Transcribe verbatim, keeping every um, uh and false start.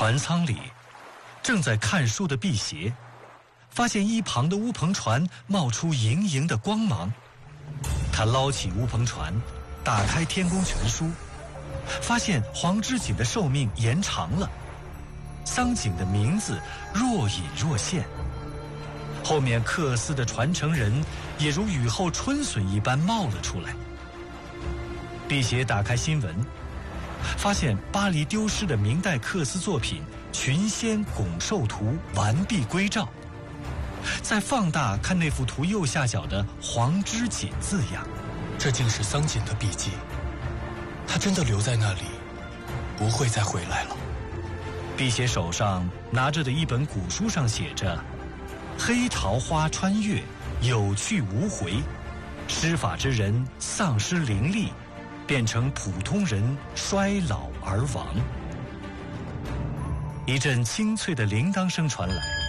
船舱里，正在看书的辟邪，发现一旁的乌篷船冒出莹莹的光芒。他捞起乌篷船，打开《天宫全书》，发现黄之锦的寿命延长了，桑景的名字若隐若现。后面克斯的传承人也如雨后春笋一般冒了出来。辟邪打开新闻，发现巴黎丢失的明代克斯作品《群仙拱寿图》完璧归赵。再放大看那幅图右下角的黄之锦字样， 这竟是桑锦的笔记，他真的留在那里，不会再回来了。 辟邪手上拿着的一本古书上写着：黑桃花穿越，有去无回，施法之人丧失灵力，变成普通人衰老而亡。一阵清脆的铃铛声传来，